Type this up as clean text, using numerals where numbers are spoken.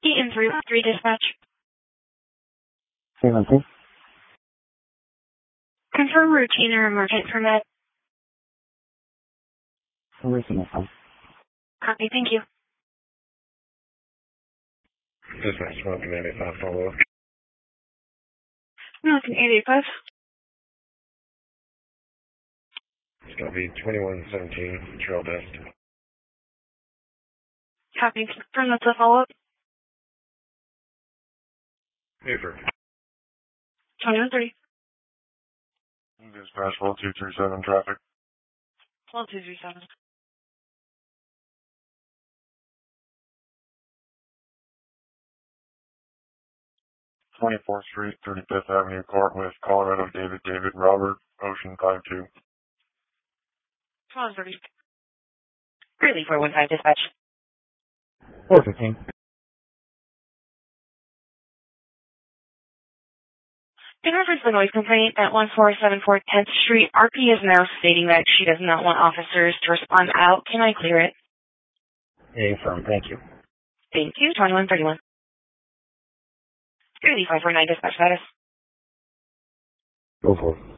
Eaton 313 dispatch. 313. Confirm routine or emergent permit. Routine is fine. Copy, thank you. Dispatch, Smoking 85, follow up. Smoking 885. It's going to be 2117, trail dust. Copy, confirm that's a follow-up. Buford. 2130. Dispatch, 1237, traffic. 1237. 24th Street, 35th Avenue, Court, Colorado, David, Robert, Ocean 52. 1230. Greeley 415 dispatch. 415. In reference to the noise complaint at 1474 10th Street, RP is now stating that she does not want officers to respond out. Can I clear it? Affirm, thank you. Thank you. 2131. Greeley 549 dispatch status. Go for it.